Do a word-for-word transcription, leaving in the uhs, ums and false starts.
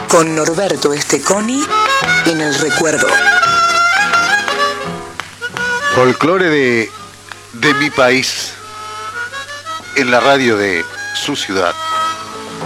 con Norberto Esteconi en el recuerdo. Folclore de, de mi país, en la radio de su ciudad.